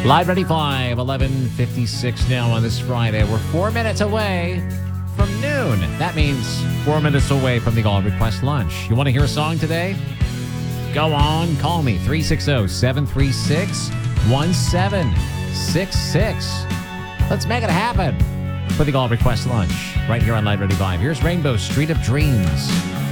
Live Ready 5, 11:56 now on this Friday. We're 4 minutes away from noon. That means 4 minutes away from the All Request Lunch. You want to hear a song today? Go on, call me, 360-736-1766. Let's make it happen for the All Request Lunch right here on Live Ready 5. Here's Rainbow Street of Dreams.